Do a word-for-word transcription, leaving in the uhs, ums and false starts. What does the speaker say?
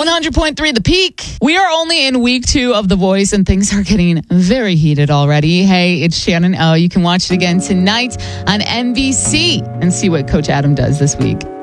one hundred point three The Peak. We are only in week two of The Voice and things are getting very heated already. Hey, it's Shannon O. You can watch it again tonight on N B C and see what Coach Adam does this week.